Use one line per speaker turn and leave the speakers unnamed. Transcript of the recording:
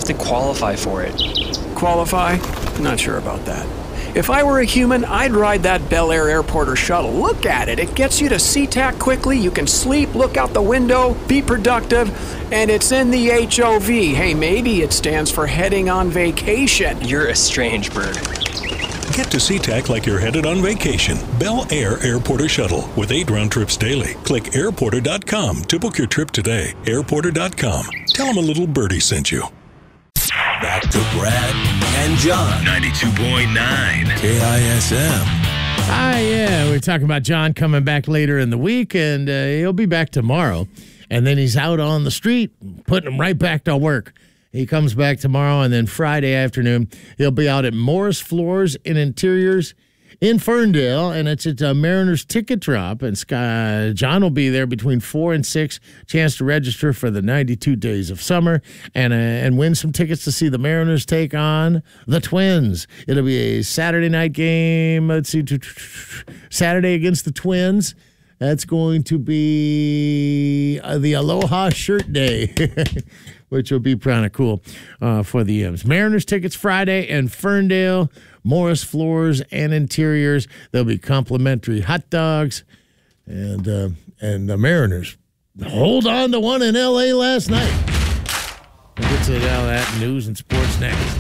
to qualify for it.
Qualify? Not sure about that. If I were a human, I'd ride that Bel Air Airport or shuttle. Look at it. It gets you to SeaTac quickly. You can sleep, look out the window, be productive, and it's in the HOV. Hey, maybe it stands for heading on vacation.
You're a strange bird.
Get to SeaTac like you're headed on vacation. Bel Air Airport or Shuttle with 8 round trips daily. Click airporter.com to book your trip today. Airporter.com. Tell them a little birdie sent you.
Back to Brad and John. 92.9 KISM.
Yeah, we're talking about John coming back later in the week, and he'll be back tomorrow. And then he's out on the street, putting him right back to work. He comes back tomorrow, and then Friday afternoon, he'll be out at Morris Floors and Interiors in Ferndale, and it's at Mariners Ticket Drop. And John will be there between 4 and 6. Chance to register for the 92 Days of Summer and win some tickets to see the Mariners take on the Twins. It'll be a Saturday night game. Let's see, Saturday against the Twins. That's going to be the Aloha Shirt Day, which will be kind of cool for the M's. Mariners tickets Friday in Ferndale, Morris Floors and Interiors. There'll be complimentary hot dogs, and the Mariners hold on to one in L.A. last night. We'll get to all that news and sports next.